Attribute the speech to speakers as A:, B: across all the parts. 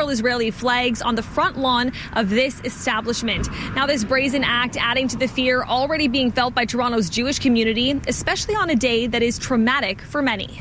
A: several Israeli flags on the front lawn of this establishment. Now, this brazen act adding to the fear already being felt by Toronto's Jewish community, especially on a day that is traumatic for many.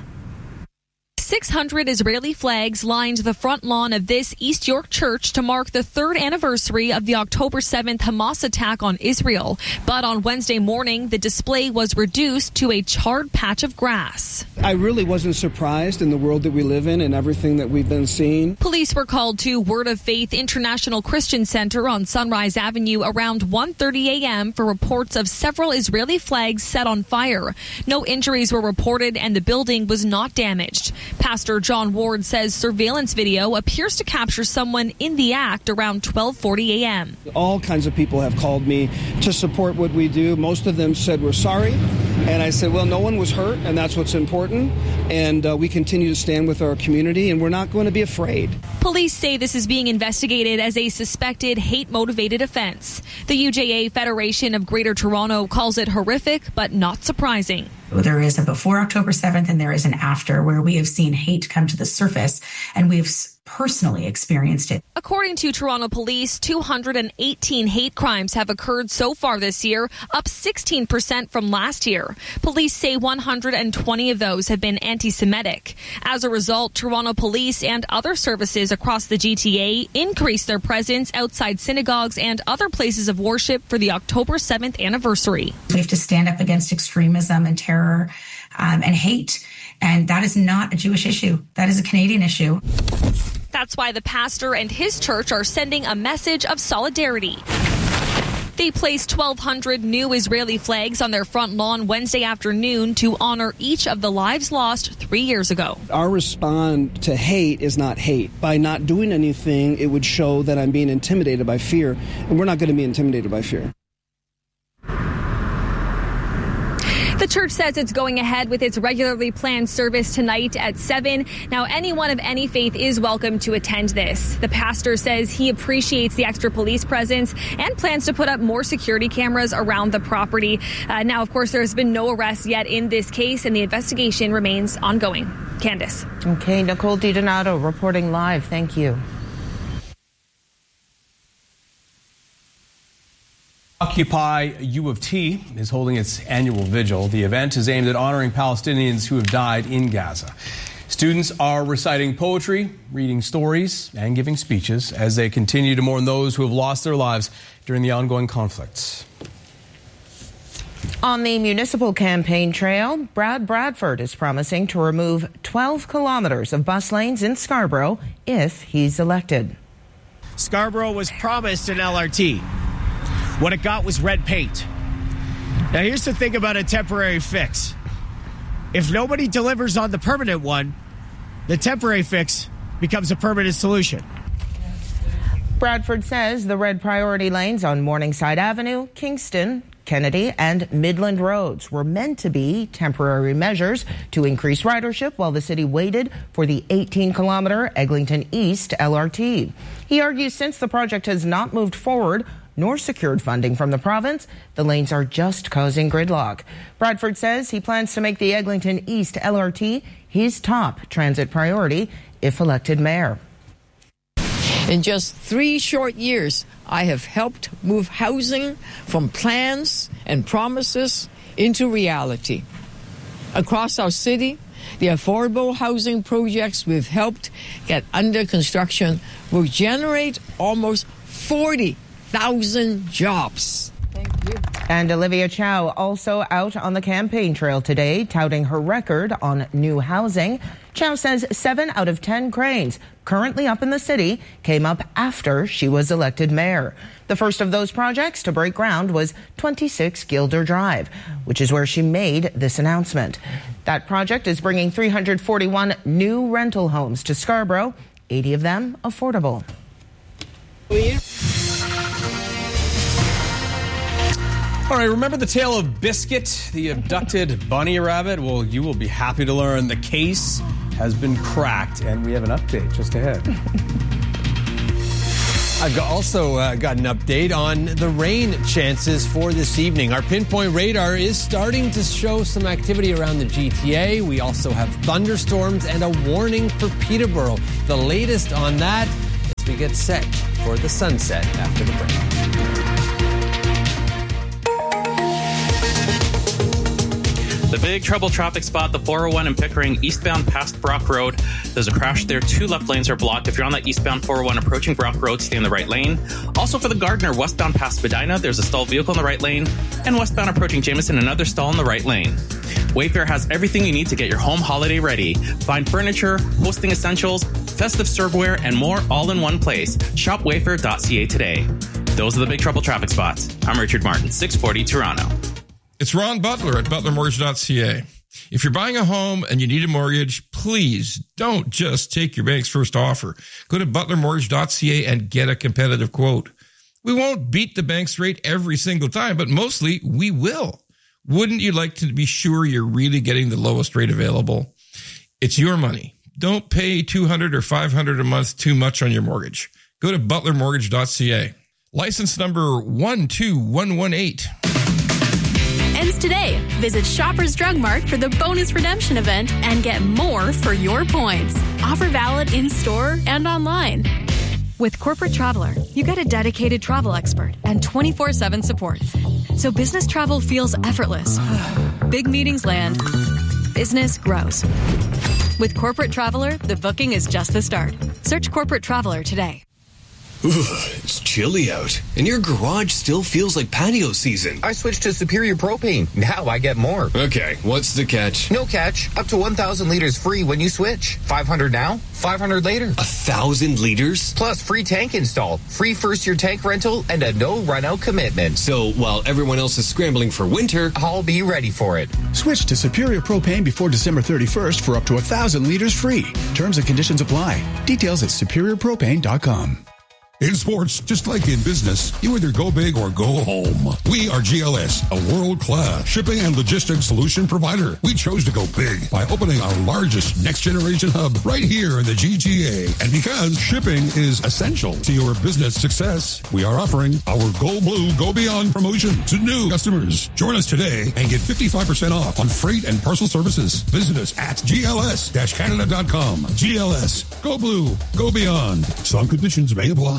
A: 600 Israeli flags lined the front lawn of this East York church to mark the third anniversary of the October 7th Hamas attack on Israel. But on Wednesday morning, the display was reduced to a charred patch of grass.
B: I really wasn't surprised in the world that we live in and everything that we've been seeing.
A: Police were called to Word of Faith International Christian Center on Sunrise Avenue around 1:30 a.m. for reports of several Israeli flags set on fire. No injuries were reported and the building was not damaged. Pastor John Ward says surveillance video appears to capture someone in the act around 12:40 a.m.
B: All kinds of people have called me to support what we do. Most of them said we're sorry. And I said, well, no one was hurt, and that's what's important. And we continue to stand with our community, and we're not going to be afraid.
A: Police say this is being investigated as a suspected hate-motivated offense. The UJA Federation of Greater Toronto calls it horrific, but not surprising.
C: There is a before October 7th and there is an after where we have seen hate come to the surface, and we've personally experienced it.
A: According to Toronto Police, 218 hate crimes have occurred so far this year, up 16% from last year. Police say 120 of those have been anti-Semitic. As a result, Toronto Police and other services across the GTA increased their presence outside synagogues and other places of worship for the October 7th anniversary.
C: We have to stand up against extremism and terror and hate. And that is not a Jewish issue. That is a Canadian issue.
A: That's why the pastor and his church are sending a message of solidarity. They placed 1,200 new Israeli flags on their front lawn Wednesday afternoon to honor each of the lives lost 3 years ago.
B: Our response to hate is not hate. By not doing anything, it would show that I'm being intimidated by fear. And we're not going to be intimidated by fear.
A: The church says it's going ahead with its regularly planned service tonight at 7. Now, anyone of any faith is welcome to attend this. The pastor says he appreciates the extra police presence and plans to put up more security cameras around the property. Now, of course, there has been no arrest yet in this case, and the investigation remains ongoing. Candace.
D: Okay, Nicole DiDonato reporting live. Thank you.
E: Occupy U of T is holding its annual vigil. The event is aimed at honoring Palestinians who have died in Gaza. Students are reciting poetry, reading stories, and giving speeches as they continue to mourn those who have lost their lives during the ongoing conflicts.
D: On the municipal campaign trail, Brad Bradford is promising to remove 12 kilometers of bus lanes in Scarborough if he's elected.
F: Scarborough was promised an LRT. What it got was red paint. Now, here's the thing about a temporary fix. If nobody delivers on the permanent one, the temporary fix becomes a permanent solution.
D: Bradford says the red priority lanes on Morningside Avenue, Kingston, Kennedy, and Midland roads were meant to be temporary measures to increase ridership while the city waited for the 18-kilometer Eglinton East LRT. He argues since the project has not moved forward nor secured funding from the province, the lanes are just causing gridlock. Bradford says he plans to make the Eglinton East LRT his top transit priority if elected mayor.
G: In just 3 short years, I have helped move housing from plans and promises into reality. Across our city, the affordable housing projects we've helped get under construction will generate almost 40,000 jobs.
D: Thank you. And Olivia Chow also out on the campaign trail today, touting her record on new housing. Chow says 7 out of 10 cranes currently up in the city came up after she was elected mayor. The first of those projects to break ground was 26 Gilder Drive, which is where she made this announcement. That project is bringing 341 new rental homes to Scarborough, 80 of them affordable.
E: All right, remember the tale of Biscuit, the abducted bunny rabbit? Well, you will be happy to learn the case has been cracked, and we have an update just ahead.
H: I've also got an update on the rain chances for this evening. Our pinpoint radar is starting to show some activity around the GTA. We also have thunderstorms and a warning for Peterborough. The latest on that as we get set for the sunset after the break.
I: The big trouble traffic spot, the 401 in Pickering, eastbound past Brock Road. There's a crash there. 2 left lanes are blocked. If you're on that eastbound 401 approaching Brock Road, stay in the right lane. Also for the Gardner, westbound past Spadina, there's a stalled vehicle in the right lane. And westbound approaching Jameson, another stall in the right lane. Wayfair has everything you need to get your home holiday ready. Find furniture, hosting essentials, festive serveware, and more all in one place. Shop wayfair.ca today. Those are the big trouble traffic spots. I'm Richard Martin, 640 Toronto.
J: It's Ron Butler at butlermortgage.ca. If you're buying a home and you need a mortgage, please don't just take your bank's first offer. Go to butlermortgage.ca and get a competitive quote. We won't beat the bank's rate every single time, but mostly we will. Wouldn't you like to be sure you're really getting the lowest rate available? It's your money. Don't pay $200 or $500 a month too much on your mortgage. Go to butlermortgage.ca. License number 12118.
K: Ends today. Visit Shoppers Drug Mart for the bonus redemption event and get more for your points. Offer valid in-store and online.
L: With Corporate Traveler, you get a dedicated travel expert and 24/7 support. So business travel feels effortless. Big meetings land. Business grows. With Corporate Traveler, the booking is just the start. Search Corporate Traveler today.
M: It's chilly out, and your garage still feels like patio season.
N: I switched to Superior Propane. Now I get more.
M: Okay, what's the catch?
N: No catch. Up to 1,000 liters free when you switch. 500 now, 500 later.
M: 1,000 liters?
N: Plus free tank install, free first-year tank rental, and a no run-out commitment.
M: So while everyone else is scrambling for winter,
N: I'll be ready for it.
O: Switch to Superior Propane before December 31st for up to 1,000 liters free. Terms and conditions apply. Details at superiorpropane.com.
P: In sports, just like in business, you either go big or go home. We are GLS, a world-class shipping and logistics solution provider. We chose to go big by opening our largest next-generation hub right here in the GTA. And because shipping is essential to your business success, we are offering our Go Blue, Go Beyond promotion to new customers. Join us today and get 55% off on freight and parcel services. Visit us at gls-canada.com. GLS, Go Blue, Go Beyond. Some conditions may apply.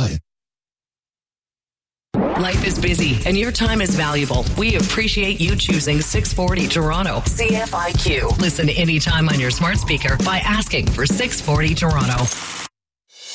Q: Life is busy and your time is valuable. We appreciate you choosing 640 Toronto. CFIQ. Listen anytime on your smart speaker by asking for 640 Toronto.